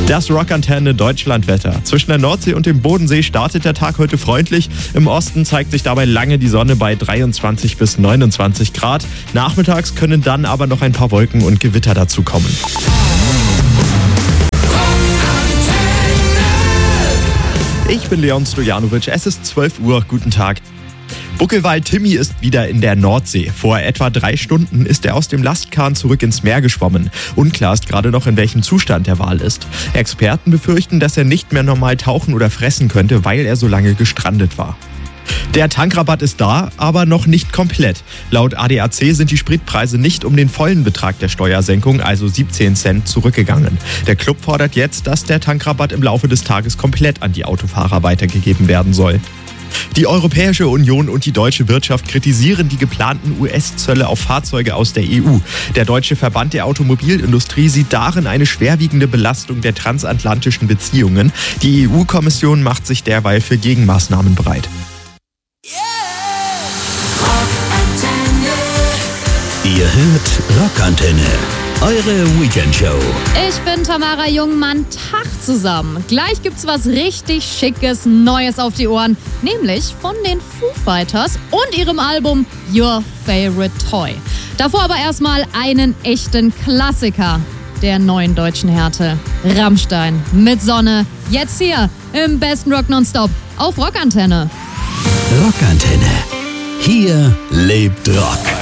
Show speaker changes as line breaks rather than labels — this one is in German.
Das Rockantenne Deutschlandwetter. Zwischen der Nordsee und dem Bodensee startet der Tag heute freundlich. Im Osten zeigt sich dabei lange die Sonne bei 23 bis 29 Grad. Nachmittags können dann aber noch ein paar Wolken und Gewitter dazukommen. Ich bin Leon Stojanovic, es ist 12 Uhr, guten Tag. Buckelwal Timmy ist wieder in der Nordsee. Vor etwa 3 Stunden ist er aus dem Lastkahn zurück ins Meer geschwommen. Unklar ist gerade noch, in welchem Zustand der Wal ist. Experten befürchten, dass er nicht mehr normal tauchen oder fressen könnte, weil er so lange gestrandet war. Der Tankrabatt ist da, aber noch nicht komplett. Laut ADAC sind die Spritpreise nicht um den vollen Betrag der Steuersenkung, also 17 Cent, zurückgegangen. Der Club fordert jetzt, dass der Tankrabatt im Laufe des Tages komplett an die Autofahrer weitergegeben werden soll. Die Europäische Union und die deutsche Wirtschaft kritisieren die geplanten US-Zölle auf Fahrzeuge aus der EU. Der Deutsche Verband der Automobilindustrie sieht darin eine schwerwiegende Belastung der transatlantischen Beziehungen. Die EU-Kommission macht sich derweil für Gegenmaßnahmen bereit.
Ihr hört Rockantenne, eure Weekendshow.
Ich bin Tamara Jungmann, Tag zusammen. Gleich gibt's was richtig Schickes, Neues auf die Ohren, nämlich von den Foo Fighters und ihrem Album Your Favorite Toy. Davor aber erstmal einen echten Klassiker der neuen deutschen Härte. Rammstein mit Sonne, jetzt hier im besten Rock Nonstop auf Rockantenne.
Rockantenne, hier lebt Rock.